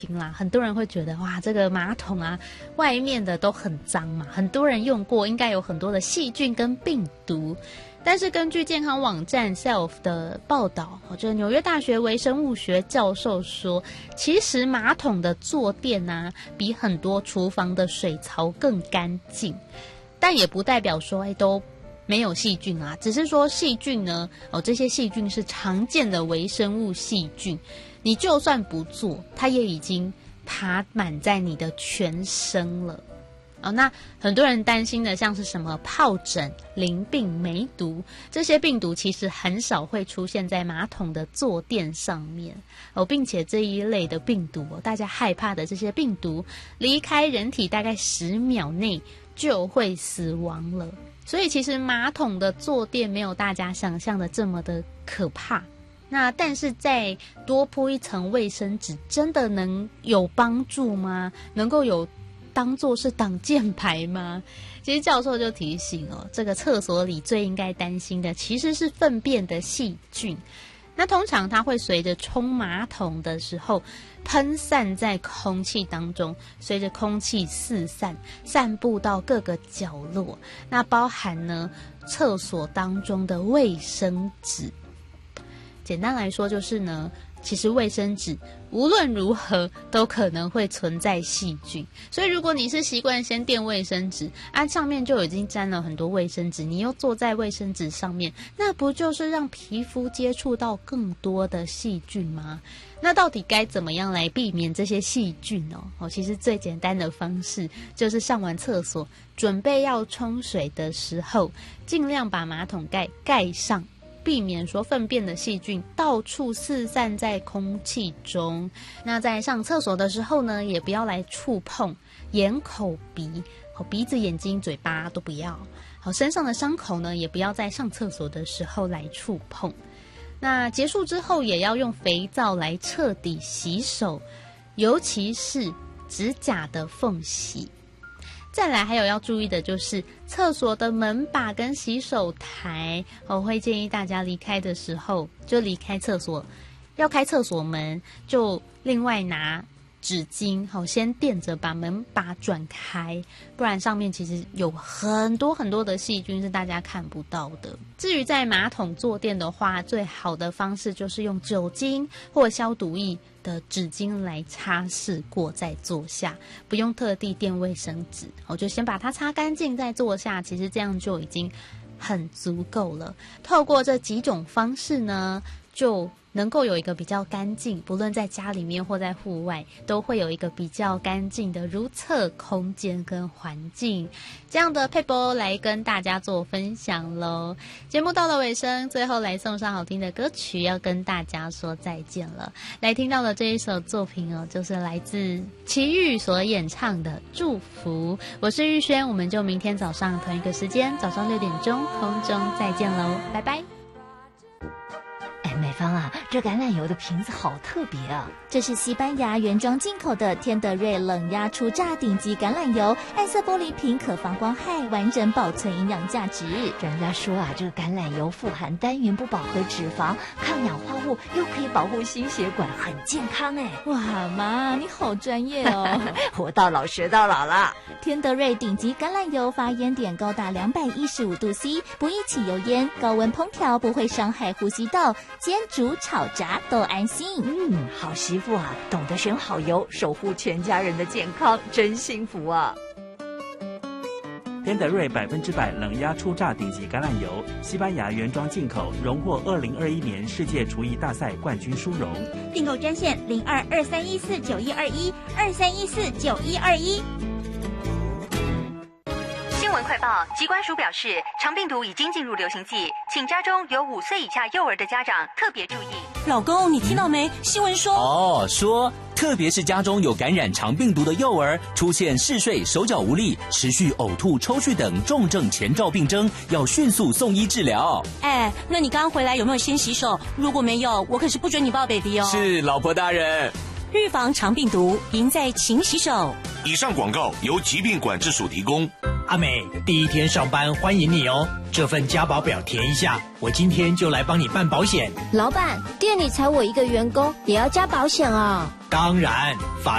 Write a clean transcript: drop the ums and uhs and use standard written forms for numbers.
啦，很多人会觉得哇，这个马桶啊，外面的都很脏嘛，很多人用过，应该有很多的细菌跟病毒。但是根据健康网站 Self 的报道，就是纽约大学微生物学教授说，其实马桶的坐垫啊，比很多厨房的水槽更干净，但也不代表说都没有细菌啊，只是说细菌呢，这些细菌是常见的微生物细菌，你就算不做，它也已经爬满在你的全身了。那很多人担心的像是什么疱疹、淋病、梅毒，这些病毒其实很少会出现在马桶的坐垫上面并且这一类的病毒大家害怕的这些病毒离开人体大概10秒内就会死亡了。所以其实马桶的坐垫没有大家想象的这么的可怕。那但是再多铺一层卫生纸真的能有帮助吗？能够有当作是挡箭牌吗？其实教授就提醒这个厕所里最应该担心的其实是粪便的细菌。那通常它会随着冲马桶的时候喷散在空气当中，随着空气四散，散布到各个角落。那包含呢厕所当中的卫生纸。简单来说就是呢，其实卫生纸无论如何都可能会存在细菌，所以如果你是习惯先垫卫生纸上面就已经沾了很多卫生纸，你又坐在卫生纸上面，那不就是让皮肤接触到更多的细菌吗？那到底该怎么样来避免这些细菌其实最简单的方式就是上完厕所准备要冲水的时候，尽量把马桶盖盖上，避免说粪便的细菌到处四散在空气中。那在上厕所的时候呢，也不要来触碰眼、口、鼻，鼻子、眼睛、嘴巴都不要。身上的伤口呢，也不要在上厕所的时候来触碰。那结束之后也要用肥皂来彻底洗手，尤其是指甲的缝隙。再来还有要注意的就是厕所的门把跟洗手台，我会建议大家离开的时候就离开厕所，要开厕所门就另外拿纸巾先垫着把门把转开，不然上面其实有很多很多的细菌是大家看不到的。至于在马桶坐垫的话，最好的方式就是用酒精或消毒液的纸巾来擦拭过再坐下，不用特地垫卫生纸，就先把它擦干净再坐下，其实这样就已经很足够了。透过这几种方式呢，就能够有一个比较干净，不论在家里面或在户外都会有一个比较干净的如厕空间跟环境。这样的撇步来跟大家做分享咯。节目到了尾声，最后来送上好听的歌曲，要跟大家说再见了。来听到的这一首作品就是来自齐豫所演唱的《祝福》。我是玉轩，我们就明天早上同一个时间，早上6点钟空中再见咯，拜拜。 美芳啊，这橄榄油的瓶子好特别啊！ 这是西班牙原装进口的天德瑞冷压初榨顶级橄榄油，暗色玻璃瓶可防光害，完整保存营养价值。 人家说啊，这个橄榄油富含单元不饱和脂肪，抗氧化物，又可以保护心血管，很健康哎！ 哇妈，你好专业哦！ 活到老学到老啦！ 天德瑞顶级橄榄油发烟点高达215度 C， 不易起油烟，高温烹调不会伤害呼吸道，煎煮炒炸都安心。 好媳妇啊，懂得选好油，守护全家人的健康，真幸福啊！ 天德瑞100%冷压初榨顶级橄榄油，西班牙原装进口，荣获2021年世界厨艺大赛冠军殊荣。 订购专线0223149121，23149121。新闻快报，疾管署表示，肠病毒已经进入流行季，请家中有5岁以下幼儿的家长特别注意。 老公，你听到没？新闻说说特别是家中有感染肠病毒的幼儿，出现嗜睡、手脚无力、持续呕吐、抽搐等重症前兆病征，要迅速送医治疗。 那你刚回来有没有先洗手？如果没有，我可是不准你抱 baby 哦。 是，老婆大人。 预防肠病毒，赢在勤洗手。 以上广告由疾病管制署提供。 阿美，第一天上班欢迎你哦。这份加保表填一下，我今天就来帮你办保险。 老板，店里才我一个员工，也要加保险啊？ 当然，法